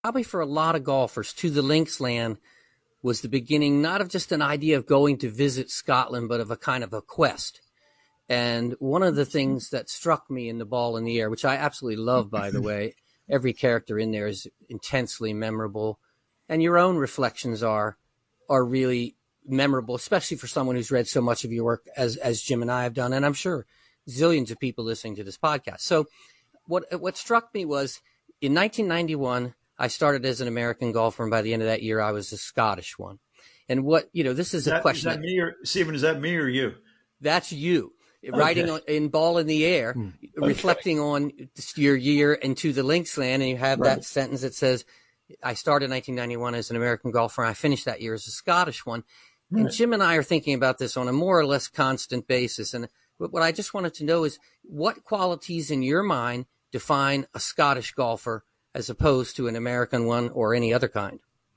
probably for a lot of golfers, To the Links Land was the beginning, not of just an idea of going to visit Scotland, but of a kind of a quest. And one of the things that struck me in The Ball in the Air, which I absolutely love, by the way, every character in there is intensely memorable. And your own reflections are really memorable, especially for someone who's read so much of your work as Jim and I have done. And I'm sure zillions of people listening to this podcast. So what struck me was in 1991, I started as an American golfer, and by the end of that year, I was a Scottish one. And this is a question. Is that me or Stephen? Is that me or you? That's you. Okay. Writing in Ball in the Air, reflecting on your year and To the Links Land, and you have that sentence that says, I started in 1991 as an American golfer, and I finished that year as a Scottish one. Right. And Jim and I are thinking about this on a more or less constant basis. And what I just wanted to know is what qualities in your mind define a Scottish golfer as opposed to an American one or any other kind?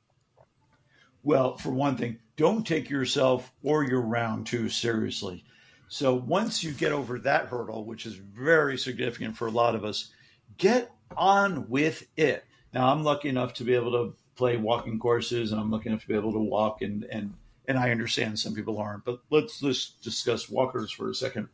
Well, for one thing, don't take yourself or your round too seriously. So once you get over that hurdle, which is very significant for a lot of us, get on with it. Now, I'm lucky enough to be able to play walking courses, and I'm lucky enough to be able to walk, and I understand some people aren't, but let's discuss walkers for a second.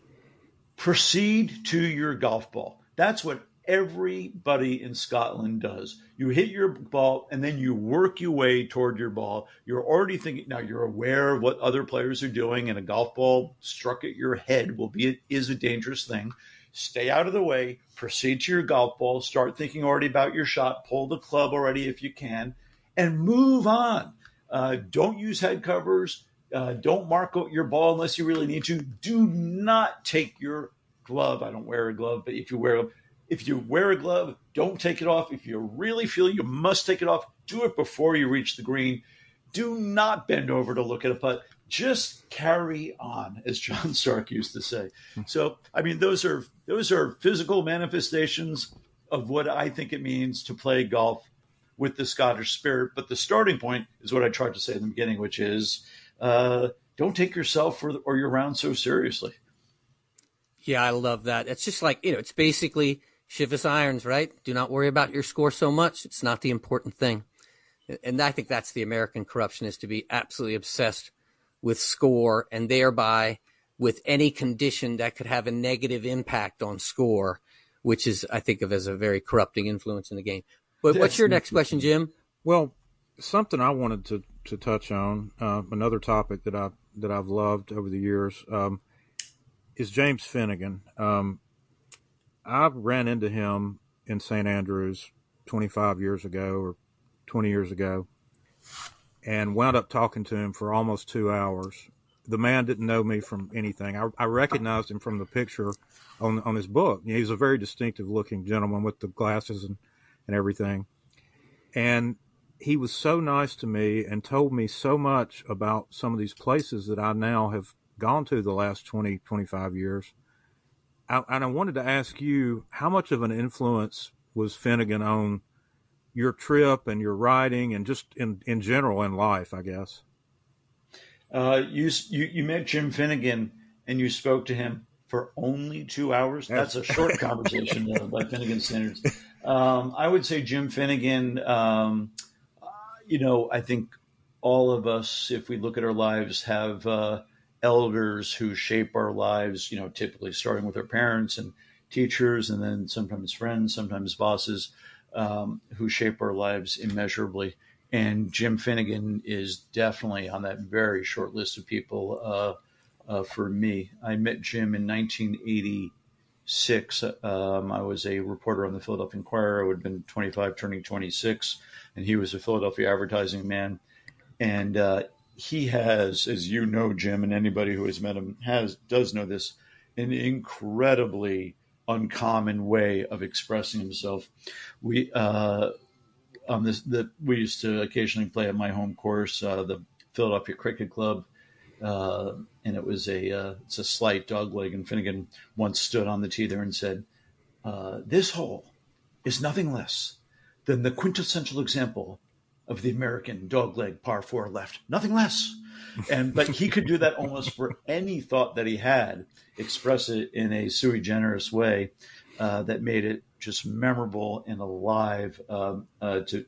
Proceed to your golf ball. That's what everybody in Scotland does. You hit your ball and then you work your way toward your ball. You're already thinking, now you're aware of what other players are doing, and a golf ball struck at your head is a dangerous thing. Stay out of the way, proceed to your golf ball, start thinking already about your shot, pull the club already if you can, and move on. Don't use head covers. Don't mark out your ball unless you really need to. Do not take your glove. I don't wear a glove, but if you wear a glove, don't take it off. If you really feel you must take it off, do it before you reach the green. Do not bend over to look at a putt. Just carry on, as John Stark used to say. So, I mean, those are physical manifestations of what I think it means to play golf with the Scottish spirit. But the starting point is what I tried to say in the beginning, which is don't take yourself or your round so seriously. Yeah, I love that. It's just like, it's basically Chivas irons, right? Do not worry about your score so much. It's not the important thing. And I think that's the American corruption, is to be absolutely obsessed with score, and thereby with any condition that could have a negative impact on score, which is, I think of as a very corrupting influence in the game. But what's your next question, Jim? Well, something I wanted to touch on, another topic that I've loved over the years, is James Finnegan. I ran into him in St. Andrews 25 years ago or 20 years ago, and wound up talking to him for almost 2 hours. The man didn't know me from anything. I recognized him from the picture on his book. He's a very distinctive looking gentleman with the glasses and everything. And he was so nice to me and told me so much about some of these places that I now have gone to the last 20, 25 years. And I wanted to ask you, how much of an influence was Finnegan on your trip and your writing and just in general in life, I guess? You met Jim Finnegan and you spoke to him for only 2 hours. That's a short conversation by Finnegan standards. I would say Jim Finnegan, I think all of us, if we look at our lives, have elders who shape our lives, typically starting with our parents and teachers, and then sometimes friends, sometimes bosses, who shape our lives immeasurably. And Jim Finnegan is definitely on that very short list of people for me. I met Jim in 1986. I was a reporter on the Philadelphia Inquirer. I would have been 25, turning 26, and he was a Philadelphia advertising man. And he has, as you know, Jim, and anybody who has met him does know this, an incredibly uncommon way of expressing himself. We used to occasionally play at my home course, the Philadelphia Cricket Club, and it's a slight dogleg. And Finnegan once stood on the tee there and said, "This hole is nothing less than the quintessential example of the American dogleg par 4 left. Nothing less." But he could do that almost for any thought that he had, express it in a sui generis way. that made it just memorable and alive